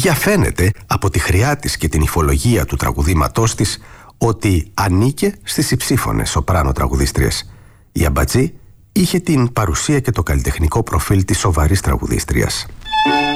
Διαφαίνεται από τη χρειά της και την υφολογία του τραγουδήματός της ότι ανήκε στις υψήφωνες σοπράνο τραγουδίστριες. Η Αμπατζή είχε την παρουσία και το καλλιτεχνικό προφίλ της σοβαρής τραγουδίστριας.